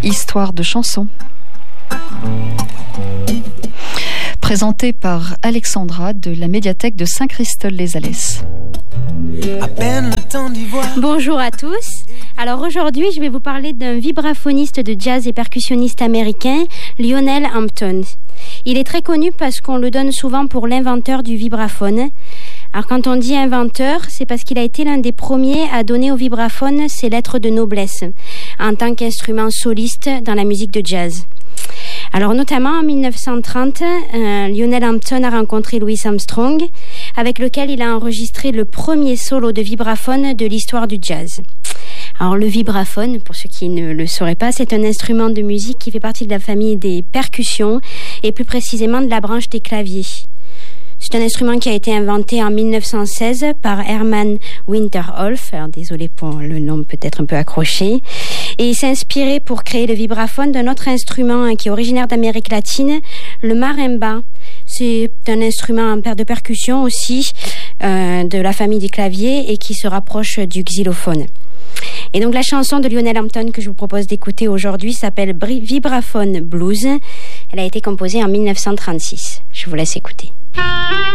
Histoire de chansons. Présenté par Alexandra de la médiathèque de Saint-Christol-les-Alès. Bonjour à tous. Alors aujourd'hui, je vais vous parler d'un vibraphoniste de jazz et percussionniste américain, Lionel Hampton. Il est très connu parce qu'on le donne souvent pour l'inventeur du vibraphone. Alors quand on dit inventeur, c'est parce qu'il a été l'un des premiers à donner au vibraphone ses lettres de noblesse en tant qu'instrument soliste dans la musique de jazz. Alors notamment en 1930, Lionel Hampton a rencontré Louis Armstrong, avec lequel il a enregistré le premier solo de vibraphone de l'histoire du jazz. Alors le vibraphone, pour ceux qui ne le sauraient pas, c'est un instrument de musique qui fait partie de la famille des percussions et plus précisément de la branche des claviers. C'est un instrument qui a été inventé en 1916 par Herman Winterhoff. Alors désolé pour le nom peut-être un peu accroché. Et il s'est inspiré pour créer le vibraphone d'un autre instrument qui est originaire d'Amérique latine, le marimba. C'est un instrument de percussion aussi de la famille des claviers et qui se rapproche du xylophone. Et donc la chanson de Lionel Hampton que je vous propose d'écouter aujourd'hui s'appelle Vibraphone Blues. Elle a été composée en 1936. Je vous laisse écouter.